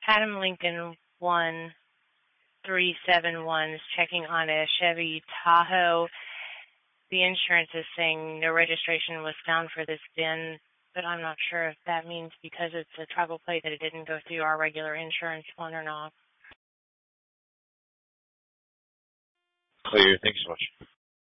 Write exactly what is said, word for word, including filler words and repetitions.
Adam Lincoln one three seven one is checking on a Chevy Tahoe. The insurance is saying no registration was found for this V I N, but I'm not sure if that means because it's a travel plate that it didn't go through our regular insurance one or not. Clear. Thanks so much.